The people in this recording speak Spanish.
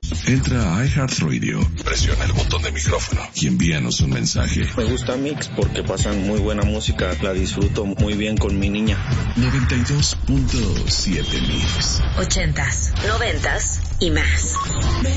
Entra a iHeartRadio, presiona el botón de micrófono y envíanos un mensaje. Me gusta Mix porque pasan muy buena música, la disfruto muy bien con mi niña. 92.7 Mix. 80s, 90s y más.